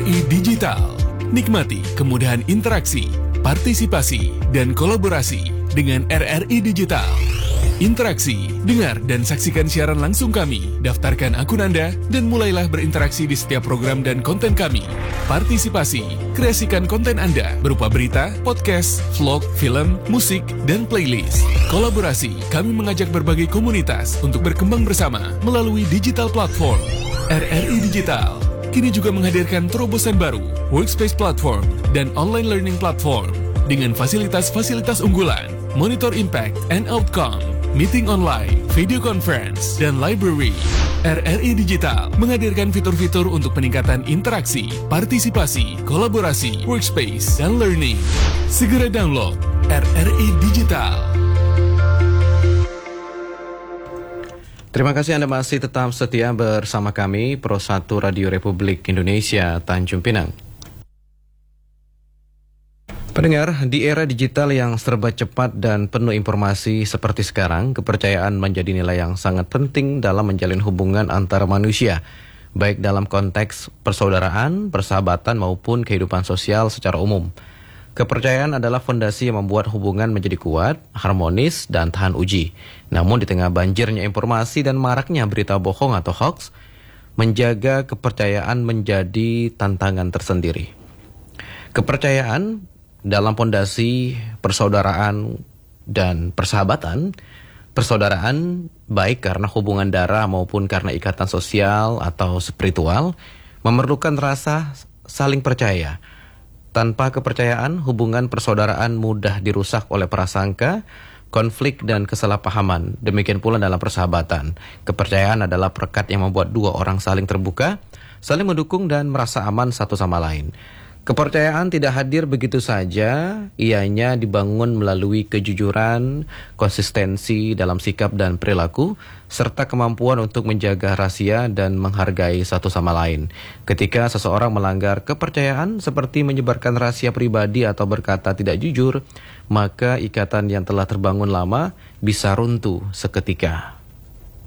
RRI Digital. Nikmati kemudahan interaksi, partisipasi, dan kolaborasi dengan RRI Digital. Interaksi, dengar dan saksikan siaran langsung kami, daftarkan akun Anda, dan mulailah berinteraksi di setiap program dan konten kami. Partisipasi, kreasikan konten Anda berupa berita, podcast, vlog, film, musik, dan playlist. Kolaborasi, kami mengajak berbagai komunitas untuk berkembang bersama melalui digital platform. RRI Digital kini juga menghadirkan terobosan baru, workspace platform, dan online learning platform dengan fasilitas-fasilitas unggulan, monitor impact and outcome, meeting online, video conference, dan library. RRI Digital menghadirkan fitur-fitur untuk peningkatan interaksi, partisipasi, kolaborasi, workspace, dan learning. Segera download RRI Digital. Terima kasih Anda masih tetap setia bersama kami, Pro 1 Radio Republik Indonesia, Tanjung Pinang. Pendengar, di era digital yang serba cepat dan penuh informasi seperti sekarang, kepercayaan menjadi nilai yang sangat penting dalam menjalin hubungan antara manusia, baik dalam konteks persaudaraan, persahabatan maupun kehidupan sosial secara umum. Kepercayaan adalah fondasi yang membuat hubungan menjadi kuat, harmonis, dan tahan uji. Namun di tengah banjirnya informasi dan maraknya berita bohong atau hoax, menjaga kepercayaan menjadi tantangan tersendiri. Kepercayaan dalam fondasi persaudaraan dan persahabatan, persaudaraan baik karena hubungan darah maupun karena ikatan sosial atau spiritual, memerlukan rasa saling percaya. Tanpa kepercayaan, hubungan persaudaraan mudah dirusak oleh prasangka, konflik, dan kesalahpahaman. Demikian pula dalam persahabatan. Kepercayaan adalah perekat yang membuat dua orang saling terbuka, saling mendukung, dan merasa aman satu sama lain. Kepercayaan tidak hadir begitu saja, ianya dibangun melalui kejujuran, konsistensi dalam sikap dan perilaku, serta kemampuan untuk menjaga rahasia dan menghargai satu sama lain. Ketika seseorang melanggar kepercayaan seperti menyebarkan rahasia pribadi atau berkata tidak jujur, maka ikatan yang telah terbangun lama bisa runtuh seketika.